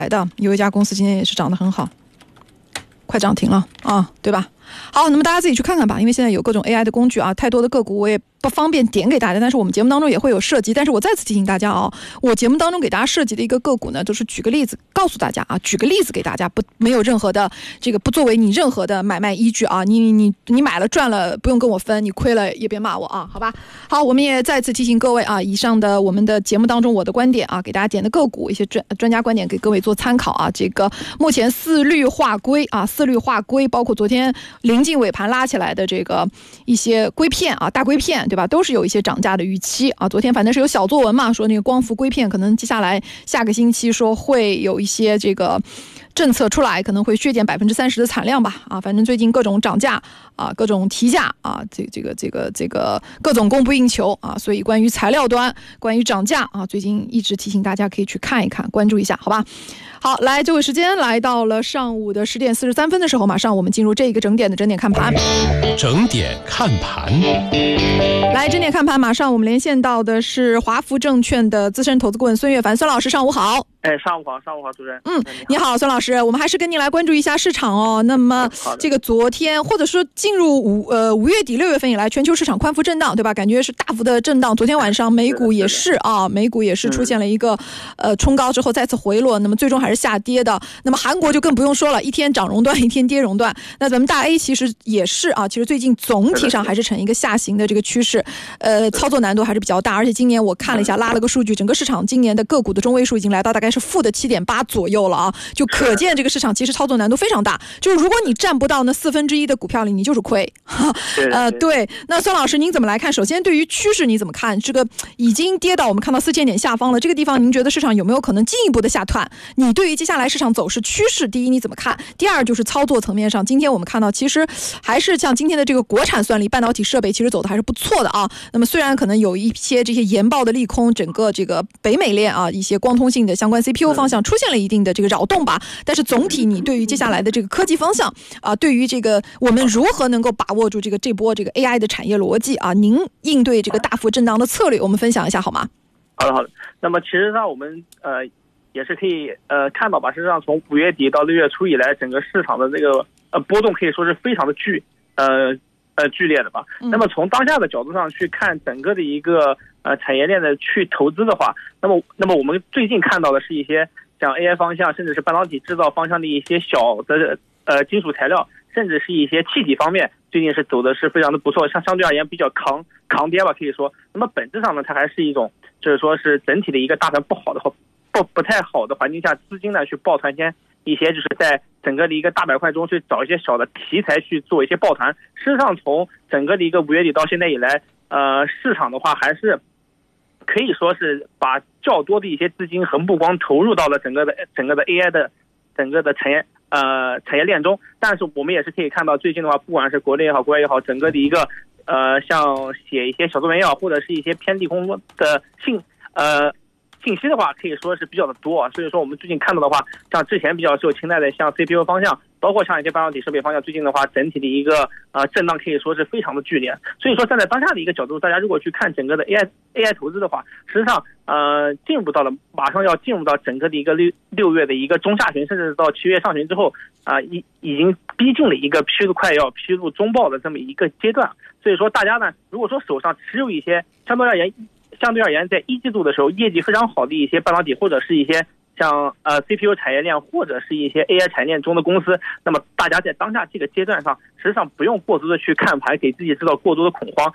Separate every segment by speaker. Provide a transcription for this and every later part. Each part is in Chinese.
Speaker 1: 来的，有一家公司今天也是涨得很好，快涨停了啊，对吧？好，那么大家自己去看看吧，因为现在有各种 AI 的工具啊，太多的个股我也不方便点给大家，但是我们节目当中也会有涉及。但是我再次提醒大家啊，我节目当中给大家涉及的一个个股呢，就是举个例子告诉大家啊，举个例子给大家，没有任何的这个不作为你任何的买卖依据啊，你买了赚了不用跟我分，你亏了也别骂我啊，好吧？好，我们也再次提醒各位啊，以上的我们的节目当中我的观点啊，给大家点的个股一些专家观点给各位做参考啊。这个目前四律化硅啊，四律化硅包括昨天临近尾盘拉起来的这个一些硅片啊，大硅片对吧，都是有一些涨价的预期啊。昨天反正是有小作文嘛，说那个光伏硅片可能接下来下个星期说会有一些这个政策出来，可能会削减30%的产量吧啊。反正最近各种涨价啊，各种提价啊，这个各种供不应求啊，所以关于材料端，关于涨价啊，最近一直提醒大家可以去看一看，关注一下，好吧？好，来，这位时间来到了上午的10点43分的时候，马上我们进入这个整点的整点看盘。
Speaker 2: 整点看盘，
Speaker 1: 来，整点看盘，马上我们连线到的是华福证券的资深投资顾问孙岳凡，孙老师，上午好。
Speaker 3: 上午好，主任。
Speaker 1: 你好，孙老师，我们还是跟您来关注一下市场哦。那么这个昨天或者说进入5月底6月份以来，全球市场宽幅震荡，对吧？感觉是大幅的震荡。昨天晚上美股也是啊，美股也是出现了一个冲高之后再次回落，那么最终还是下跌的。那么韩国就更不用说了，一天涨熔断，一天跌熔断。那咱们大 A 其实也是啊，其实最近总体上还是呈一个下行的这个趋势，操作难度还是比较大。而且今年我看了一下，拉了个数据，整个市场今年的个股的中位数已经来到大概是负的7.8左右了啊，就可见这个市场其实操作难度非常大。就是如果你占不到那1/4的股票里，你就是亏。对。那孙老师您怎么来看？首先对于趋势你怎么看？这个已经跌到我们看到4000点下方了，这个地方您觉得市场有没有可能进一步的下探？你对于接下来市场走势趋势，第一你怎么看？第二就是操作层面上，今天我们看到其实还是像今天的这个国产算力半导体设备其实走的还是不错的啊。那么虽然可能有一些这些研报的利空，整个这个北美链啊一些光通信的相关 CPU 方向出现了一定的这个扰动吧，但是总体你对于接下来的这个科技方向啊，对于这个我们如何能够把握住这波这个 AI 的产业逻辑啊，您应对这个大幅震荡的策略，我们分享一下好吗？
Speaker 3: 好的。那么其实上我们也是可以看到吧，实际上从5月底到6月初以来，整个市场的这个波动可以说是非常的剧烈的吧。那么从当下的角度上去看整个的一个产业链的去投资的话，那么我们最近看到的是一些像 AI 方向，甚至是半导体制造方向的一些小的金属材料，甚至是一些气体方面，最近是走的是非常的不错，相对而言比较抗跌吧，可以说。那么本质上呢，它还是一种就是说是整体的一个大盘不太好的环境下，资金呢去抱团一些就是在整个的一个大板块中去找一些小的题材去做一些抱团。事实上从整个的一个5月底到现在以来，市场的话还是可以说是把较多的一些资金和目光投入到了整个的 AI 的整个的产业链中。但是我们也是可以看到，最近的话，不管是国内也好，国外也好，整个的一个像写一些小作文也好，或者是一些偏利空的信息的话，可以说是比较的多啊。所以说我们最近看到的话，像之前比较受青睐的像 CPU 方向，包括像一些半导体设备方向，最近的话整体的一个震荡可以说是非常的剧烈。所以说站在当下的一个角度，大家如果去看整个的 AI 投资的话，实际上马上要进入到整个的一个6月的一个中下旬，甚至到7月上旬之后已经逼近了一个快要披露中报的这么一个阶段。所以说大家呢，如果说手上持有一些相对而言在1季度的时候业绩非常好的一些半导体，或者是一些像CPU 产业链或者是一些 AI 产业链中的公司，那么大家在当下这个阶段上，实际上不用过多的去看盘，给自己制造过多的恐慌。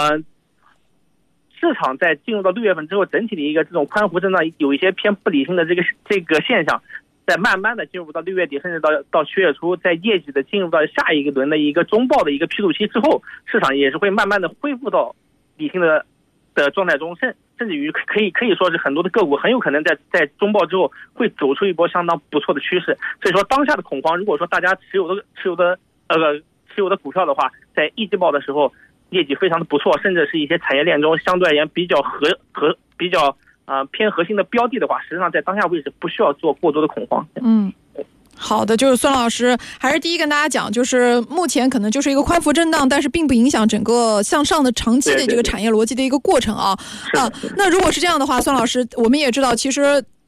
Speaker 3: 市场在进入到6月份之后，整体的一个这种宽幅震荡有一些偏不理性的这个现象，在慢慢的进入到6月底，甚至到7月初，在业绩的进入到下一个轮的一个中报的一个披露期之后，市场也是会慢慢的恢复到理性的状态中，甚至于可以说是很多的个股很有可能在中报之后会走出一波相当不错的趋势。所以说当下的恐慌，如果说大家持有的股票的话，在1季报的时候业绩非常的不错，甚至是一些产业链中相对而言比较比较偏核心的标的的话，实际上在当下位置不需要做过多的恐慌。
Speaker 1: 好的，就是孙老师还是第一跟大家讲，就是目前可能就是一个宽幅震荡，但是并不影响整个向上的长期的这个产业逻辑的一个过程啊。那如果是这样的话，孙老师，我们也知道其实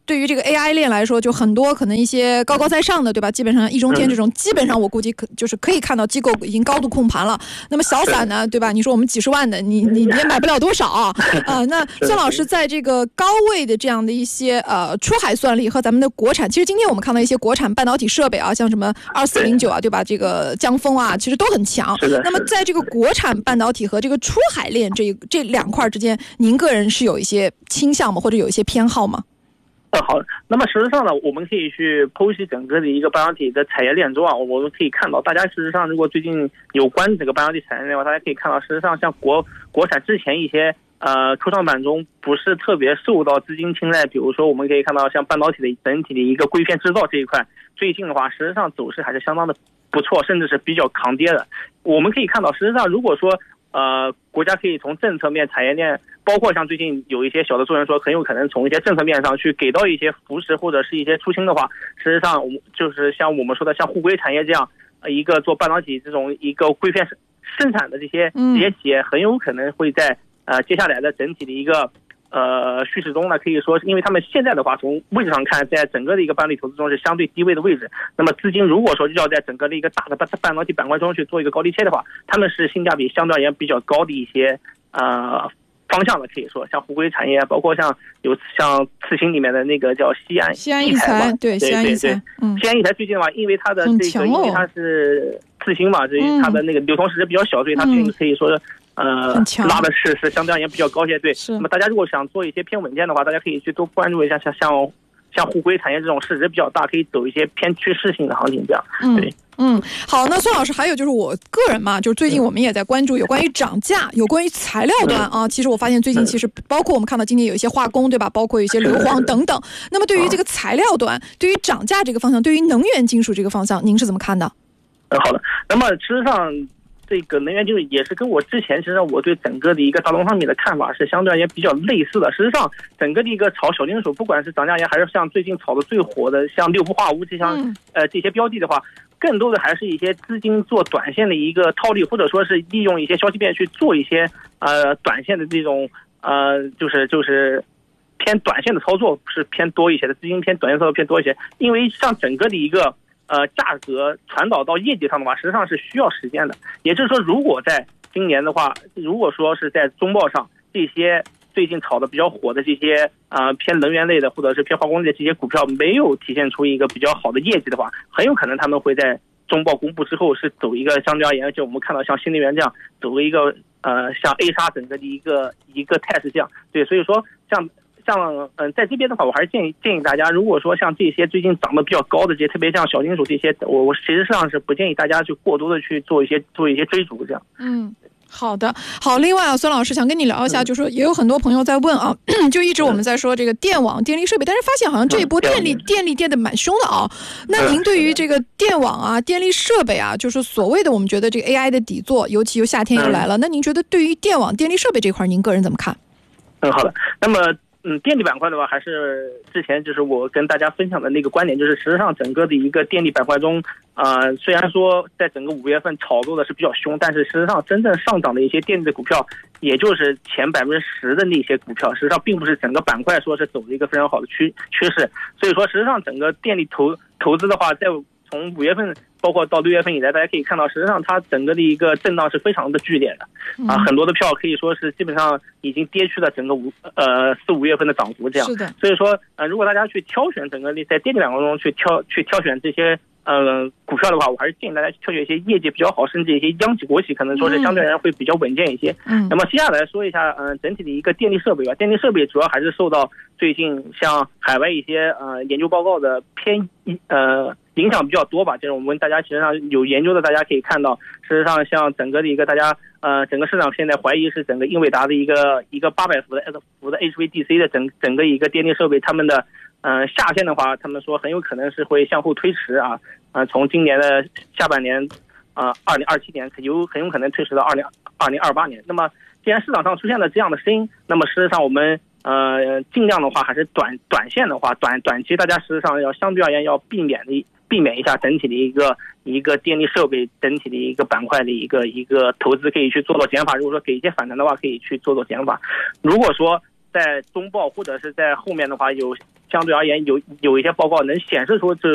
Speaker 1: 对于这个 AI 链来说，就很多可能一些高高在上的，对吧？基本上易中天这种，基本上我估计就是可以看到机构已经高度控盘了。那么小散呢，对吧？你说我们几十万的，你也买不了多少啊。那孙老师在这个高位的这样的一些出海算力和咱们的国产，其实今天我们看到一些国产半导体设备啊，像什么2409啊，对吧？这个江峰啊，其实都很强。那么在这个国产半导体和这个出海链这两块之间，您个人是有一些倾向吗？或者有一些偏好吗？
Speaker 3: 好，那么实际上呢，我们可以去剖析整个的一个半导体的产业链中啊，我们可以看到，大家事实上如果最近有关这个半导体产业链的话，大家可以看到，事实上像国产之前一些科创板中不是特别受到资金青睐，比如说我们可以看到像半导体的整体的一个硅片制造这一块，最近的话，实际上走势还是相当的不错，甚至是比较抗跌的。我们可以看到，实际上如果说国家可以从政策面、产业链，包括像最近有一些小的作用说，很有可能从一些政策面上去给到一些扶持或者是一些出清的话，实际上就是像我们说的，像沪硅产业这样一个做半导体这种一个硅片生产的这些企业，很有可能会在接下来的整体的一个叙事中呢，可以说因为他们现在的话从位置上看，在整个的一个半导体投资中是相对低位的位置，那么资金如果说要在整个的一个大的半导体板块中去做一个高低切的话，他们是性价比相对而言比较高的一些方向的，可以说像沪硅产业，包括像次新里面的那个叫西安一材，对西安一材，西安一材最近的话，因为它的这个因为它是次新嘛，所以它的那个流通市值比较小，所以它最近可以说拉的是相对而言比较高些。对，那么大家如果想做一些偏稳健的话，大家可以去多关注一下像沪硅产业这种市值比较大，可以走一些偏趋势性的行情这样。对。
Speaker 1: 好，那孙老师还有就是我个人嘛，就是最近我们也在关注有关于涨价，有关于材料端啊。其实我发现最近其实包括我们看到今年有一些化工，对吧？包括有一些硫磺等等。那么对于这个材料端，对于涨价这个方向，对于能源金属这个方向，您是怎么看的？
Speaker 3: 好的。那么实际上这个能源金属也是跟我之前实际上我对整个的一个大宗商品的看法是相对而言比较类似的。实际上整个的一个炒小金属，不管是涨价也还是像最近炒的最火的像六氟化钨这些标的的话，更多的还是一些资金做短线的一个套利，或者说是利用一些消息面去做一些短线的这种就是偏短线的操作是偏多一些的，资金偏短线操作偏多一些。因为像整个的一个价格传导到业绩上的话，实际上是需要时间的。也就是说，如果在今年的话，如果说是在中报上这些最近炒的比较火的这些偏能源类的或者是偏化工类的这些股票没有体现出一个比较好的业绩的话，很有可能他们会在中报公布之后是走一个相对而言，就我们看到像新能源这样走一个像 A 杀整个的一个态势这样。对，所以说像在这边的话，我还是建议大家，如果说像这些最近涨得比较高的这些，特别像小金属这些，我实际上是不建议大家去过多的去做一些追逐这样。
Speaker 1: 好的，好。另外啊，孙老师想跟你聊一下，就是说也有很多朋友在问啊，就一直我们在说这个电网、电力设备，但是发现好像这一波电力跌得蛮凶的啊。那您对于这个电网啊、电力设备啊，就是所谓的我们觉得这个 AI 的底座，尤其夏天又来了，那您觉得对于电网、电力设备这块，您个人怎么看？
Speaker 3: 好的。那么电力板块的话，还是之前就是我跟大家分享的那个观点，就是实际上整个的一个电力板块中，虽然说在整个5月份炒作的是比较凶，但是实际上真正上涨的一些电力的股票，也就是前10%的那些股票，实际上并不是整个板块说是走了一个非常好的趋势。所以说，实际上整个电力投资的话，在从5月份包括到6月份以来，大家可以看到，实际上它整个的一个震荡是非常的剧烈的很多的票可以说是基本上已经跌去了整个4、5月份的涨幅这样。
Speaker 1: 是的。
Speaker 3: 所以说如果大家去挑选整个在电力板块中去挑选这些股票的话，我还是建议大家去挑选一些业绩比较好，甚至一些央企国企可能说是相对而言会比较稳健一些。那么接下来说一下整体的一个电力设备吧。电力设备主要还是受到最近像海外一些研究报告的影响比较多吧。就是我们大家其实上有研究的，大家可以看到，事实上像整个的一个大家整个市场现在怀疑是整个英伟达的一个800伏的 HVDC 的整个一个电力设备，他们的下限的话，他们说很有可能是会向后推迟从今年的下半年2027年很有可能推迟到2028年。那么既然市场上出现了这样的声音，那么实际上我们尽量的话还是短线的话，短期大家实际上要相对而言要避免一下整体的一个电力设备整体的一个板块的一个投资，可以去做减法。如果说给一些反弹的话，可以去做减法。如果说在中报或者是在后面的话，有相对而言有一些报告能显示出这